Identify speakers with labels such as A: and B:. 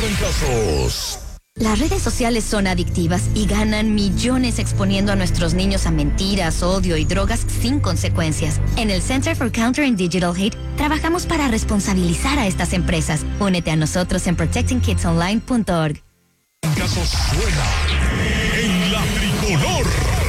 A: trancazos.
B: Las redes sociales son adictivas y ganan millones exponiendo a nuestros niños a mentiras, odio y drogas sin consecuencias. En el Center for Countering Digital Hate trabajamos para responsabilizar a estas empresas. Únete a nosotros en protectingkidsonline.org.
A: Trancazos suena en la tricolor.